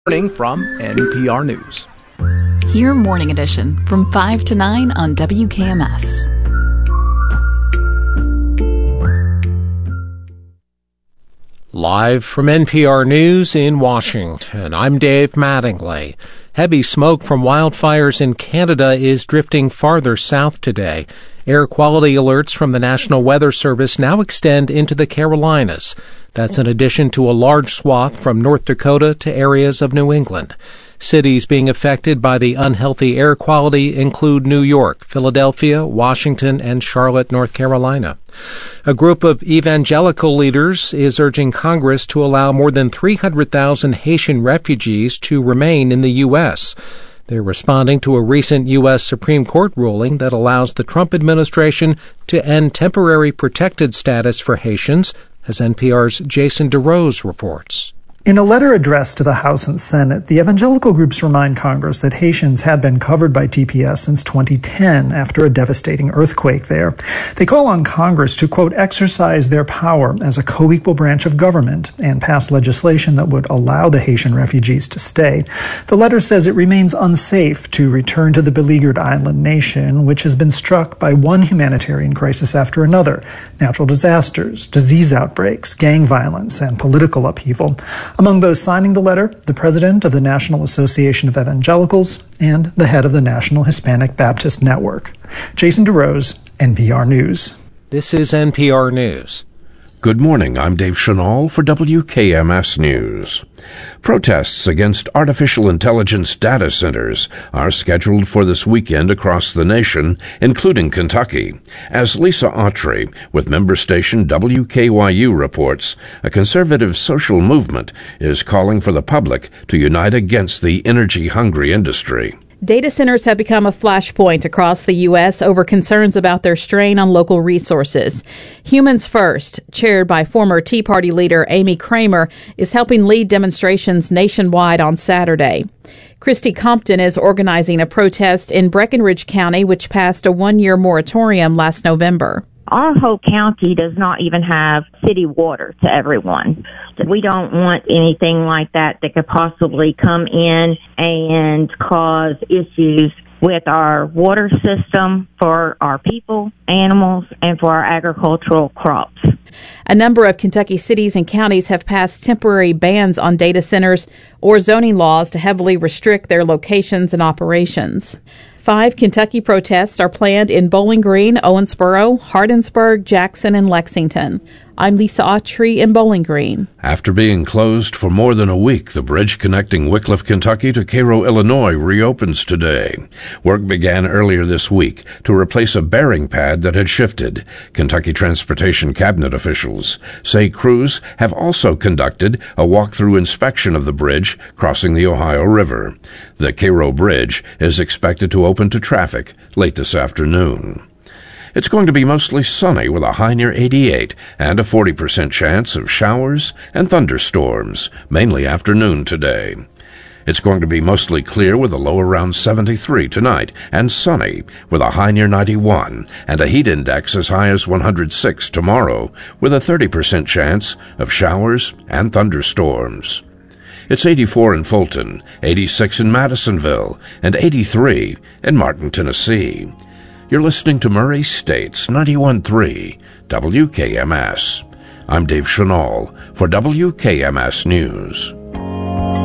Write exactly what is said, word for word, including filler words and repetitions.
Morning from N P R News. Hear Morning Edition from five to nine on W K M S. Live from N P R News in Washington, I'm Dave Mattingly. Heavy smoke from wildfires in Canada is drifting farther south today. Air quality alerts from the National Weather Service now extend into the Carolinas. That's in addition to a large swath from North Dakota to areas of New England. Cities being affected by the unhealthy air quality include New York, Philadelphia, Washington, and Charlotte, North Carolina. A group of evangelical leaders is urging Congress to allow more than three hundred thousand Haitian refugees to remain in the U S They're responding to a recent U S Supreme Court ruling that allows the Trump administration to end temporary protected status for Haitians, as N P R's Jason DeRose reports. In a letter addressed to the House and Senate, the evangelical groups remind Congress that Haitians had been covered by T P S since twenty ten after a devastating earthquake there. They call on Congress to, quote, exercise their power as a co-equal branch of government and pass legislation that would allow the Haitian refugees to stay. The letter says it remains unsafe to return to the beleaguered island nation, which has been struck by one humanitarian crisis after another: natural disasters, disease outbreaks, gang violence, and political upheaval. Among those signing the letter, the president of the National Association of Evangelicals and the head of the National Hispanic Baptist Network. Jason DeRose, N P R News. This is N P R News. Good morning, I'm Dave Chanel for W K M S News. Protests against artificial intelligence data centers are scheduled for this weekend across the nation, including Kentucky. As Lisa Autry with member station W K Y U reports, a conservative social movement is calling for the public to unite against the energy-hungry industry. Data centers have become a flashpoint across the U S over concerns about their strain on local resources. Humans First, chaired by former Tea Party leader Amy Kramer, is helping lead demonstrations nationwide on Saturday. Christy Compton is organizing a protest in Breckinridge County, which passed a one-year moratorium last November. Our whole county does not even have city water to everyone. We don't want anything like that that could possibly come in and cause issues with our water system for our people, animals, and for our agricultural crops. A number of Kentucky cities and counties have passed temporary bans on data centers or zoning laws to heavily restrict their locations and operations. Five Kentucky protests are planned in Bowling Green, Owensboro, Hardinsburg, Jackson, and Lexington. I'm Lisa Autry in Bowling Green. After being closed for more than a week, the bridge connecting Wickliffe, Kentucky to Cairo, Illinois reopens today. Work began earlier this week to replace a bearing pad that had shifted. Kentucky Transportation Cabinet officials say crews have also conducted a walk-through inspection of the bridge crossing the Ohio River. The Cairo Bridge is expected to open to traffic late this afternoon. It's going to be mostly sunny with a high near eighty-eight and a forty percent chance of showers and thunderstorms, mainly afternoon today. It's going to be mostly clear with a low around seventy-three tonight and sunny with a high near ninety-one and a heat index as high as one hundred six tomorrow with a thirty percent chance of showers and thunderstorms. It's eighty-four in Fulton, eighty-six in Madisonville, and eighty-three in Martin, Tennessee. You're listening to Murray State's ninety-one point three W K M S. I'm Dave Chanel for W K M S News.